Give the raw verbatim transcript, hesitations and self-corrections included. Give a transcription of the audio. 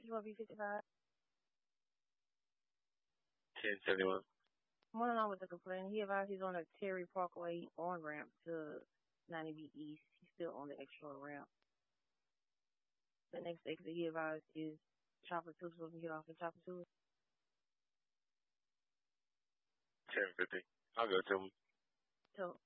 fifty-four, B fifty-five. ten seventy-one. One along with the complaint. He advised he's on the Terry Parkway on ramp to ninety B East. He's still on the extra ramp. The next exit he advised is Chopper two, so we can get off the Chopper two. ten fifty. I'll go to him. So